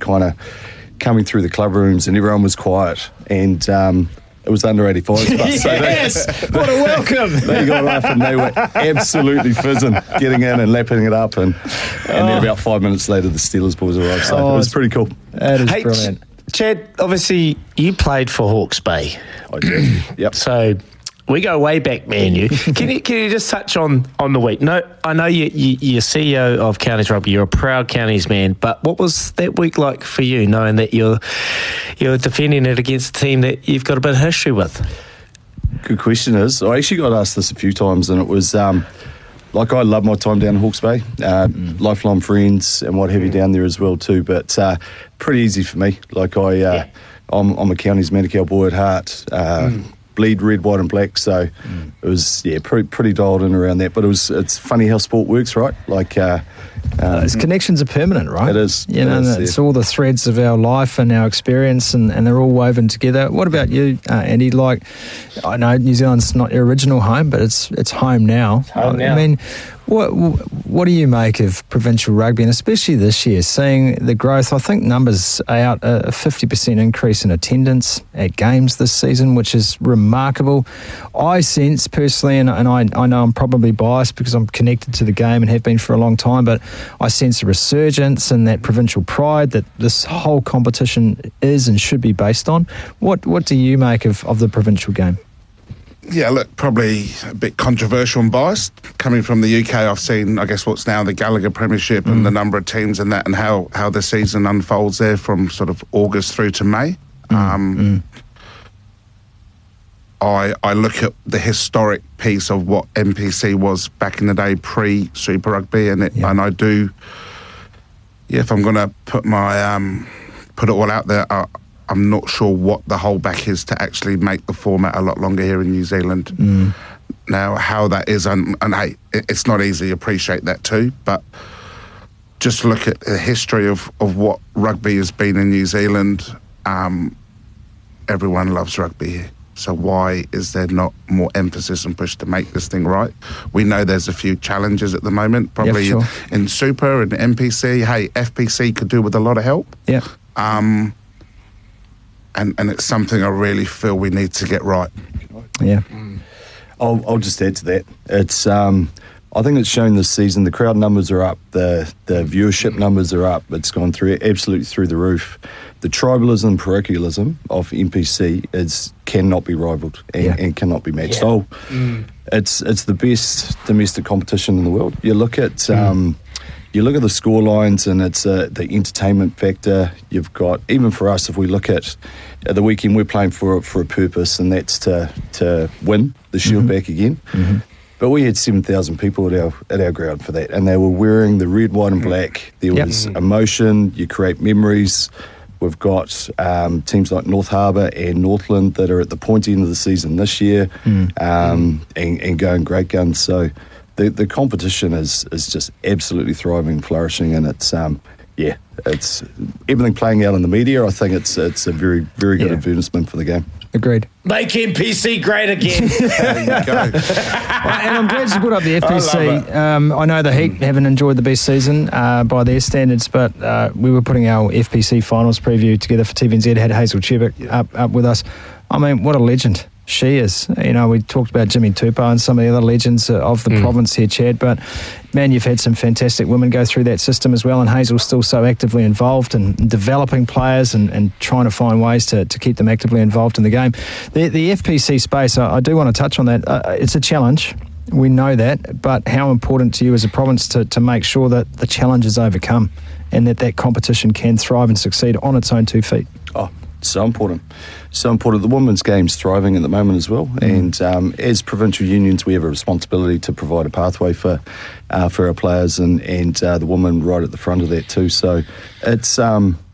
kind of coming through the club rooms and everyone was quiet, and it was under 85. Yes, what a welcome. They got off and they were absolutely fizzing, getting in and lapping it up, and then about 5 minutes later the Steelers boys arrived, so it was pretty cool. That is brilliant. Chad, obviously you played for Hawke's Bay. I did. Yep. So we go way back, me and you. Can you just touch on the week? No, I know you're CEO of Counties Rugby. You're a proud Counties man. But what was that week like for you, knowing that you're defending it against a team that you've got a bit of history with? Good question. I actually got asked this a few times, and it was like I love my time down in Hawke's Bay. Lifelong friends and what have you down there as well too. But pretty easy for me. Like I'm a Counties Manukau boy at heart. Bleed red, white and black, so it was pretty dialed in around that. But it's funny how sport works, right? Like those connections are permanent, right? It is. It's all the threads of our life and our experience, and they're all woven together. What about you, Andy? Like, I know New Zealand's not your original home, but it's home now. It's home now. I mean, what do you make of provincial rugby, and especially this year, seeing the growth? I think numbers are out, a 50% increase in attendance at games this season, which is remarkable. I sense personally, and I know I'm probably biased because I'm connected to the game and have been for a long time, but I sense a resurgence in that provincial pride that this whole competition is and should be based on. What do you make of the provincial game? Yeah, look, probably a bit controversial and biased. Coming from the UK, I've seen, I guess, what's now the Gallagher Premiership and the number of teams and that, and how the season unfolds there from sort of August through to May. I look at the historic piece of what NPC was back in the day, pre-Super Rugby, and I do, if I'm going to put it all out there, I'm not sure what the holdback is to actually make the format a lot longer here in New Zealand. Now, how that is, and hey, it's not easy, appreciate that too, but just look at the history of what rugby has been in New Zealand. Everyone loves rugby here. So why is there not more emphasis and push to make this thing right? We know there's a few challenges at the moment, probably in Super and NPC. Hey, FPC could do with a lot of help. Yeah. And it's something I really feel we need to get right. Yeah. I'll just add to that. It's I think it's shown this season. The crowd numbers are up. The viewership numbers are up. It's gone absolutely through the roof. The tribalism and parochialism of NPC cannot be rivalled and cannot be matched. Yeah. It's the best domestic competition in the world. You look at you look at the score lines, and it's the entertainment factor. You've got, even for us, if we look at the weekend, we're playing for a purpose, and that's to win the Shield back again. But we had 7,000 people at our ground for that, and they were wearing the red, white and black. There was emotion. You create memories. We've got teams like North Harbour and Northland that are at the pointy end of the season this year and going great guns. So the competition is just absolutely thriving and flourishing, and it's it's everything playing out in the media. I think it's a very, very good advertisement for the game. Agreed. Make NPC great again. There you go. And I'm glad you brought up the FPC. I know the Heat haven't enjoyed the best season by their standards, but we were putting our FPC finals preview together for TVNZ, had Hazel Chubbuck up with us. I mean, what a legend she is. You know, we talked about Jimmy Tupou and some of the other legends of the province here, Chad, but man, you've had some fantastic women go through that system as well, and Hazel's still so actively involved in developing players and trying to find ways to keep them actively involved in the game. The FPC space, I do want to touch on that. It's a challenge. We know that, but how important to you as a province to make sure that the challenge is overcome and that competition can thrive and succeed on its own 2 feet? Oh, so important. So important. The women's game's thriving at the moment as well, and as provincial unions, we have a responsibility to provide a pathway for our players and the women right at the front of that too. So it's